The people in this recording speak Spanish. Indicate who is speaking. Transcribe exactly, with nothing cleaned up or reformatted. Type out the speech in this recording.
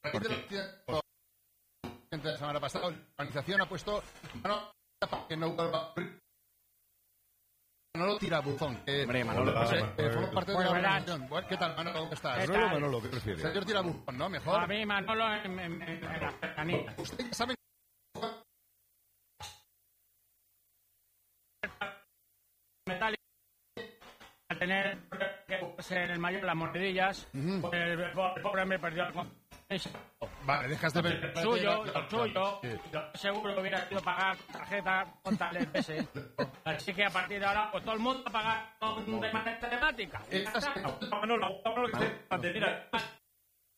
Speaker 1: La semana pasada la organización ha puesto mano para que no vuelva Manolo Tirabuzón, que
Speaker 2: Hombre, Manolo,
Speaker 1: no sé,
Speaker 2: Manolo,
Speaker 1: eh, forma parte de
Speaker 2: Bueno,
Speaker 1: la
Speaker 2: verás.
Speaker 1: organización. Bueno, ¿qué tal, Manolo? ¿Cómo estás?
Speaker 2: ¿Qué
Speaker 3: Manolo,
Speaker 2: tal?
Speaker 3: Manolo, ¿qué prefieres?
Speaker 1: Señor Tirabuzón, ¿no? Mejor.
Speaker 2: A mí, Manolo, en, en, en, en la cercanía.
Speaker 1: Usted ya sabe
Speaker 2: Metálico, al tener que ser el mayor las monedillas, pues el, el pobre me perdió el
Speaker 1: Vale, dejas de ver.
Speaker 2: el suyo, el suyo,
Speaker 1: Sí.
Speaker 2: yo seguro que hubiera sido pagar tarjeta con tal P S. Así que a partir de ahora, pues todo el mundo va a pagar con- de manera telemática.
Speaker 1: Estás-
Speaker 2: Manolo, Manolo, que se- mira,